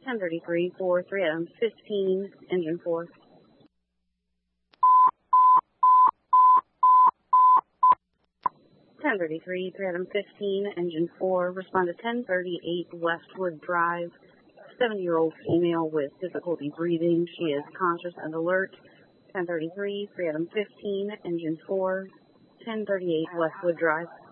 1033 for 3 Adam 15, engine 4. Ten 33, 3 Adam 15, engine 4. Respond to 1038 Westwood Drive. 70-year-old female with difficulty breathing. She is conscious and alert. 1033, 3 Adam 15, engine 4. 1038 Westwood Drive.